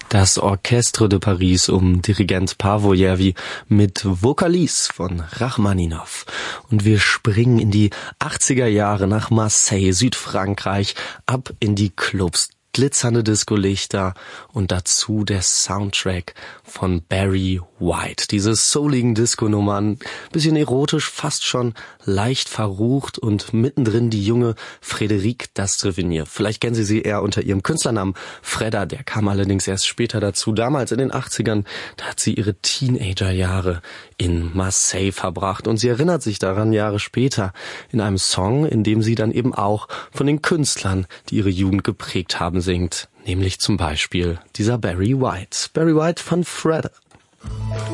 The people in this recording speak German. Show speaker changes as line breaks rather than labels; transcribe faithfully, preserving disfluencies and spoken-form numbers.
Das Orchestre de Paris um Dirigent Paavo Järvi mit Vocalize von Rachmaninow. Und wir springen in die achtziger Jahre nach Marseille, Südfrankreich, ab in die Clubs. Glitzernde Discolichter und dazu der Soundtrack von Barry White. Diese souligen Disco-Nummern, bisschen erotisch, fast schon leicht verrucht und mittendrin die junge Frédérique d'Astrevigny. Vielleicht kennen Sie sie eher unter ihrem Künstlernamen Fredda, der kam allerdings erst später dazu. Damals in den achtzigern, da hat sie ihre Teenagerjahre in Marseille verbracht und sie erinnert sich daran Jahre später in einem Song, in dem sie dann eben auch von den Künstlern, die ihre Jugend geprägt haben, singt, nämlich zum Beispiel dieser Barry White. Barry White von Fredda.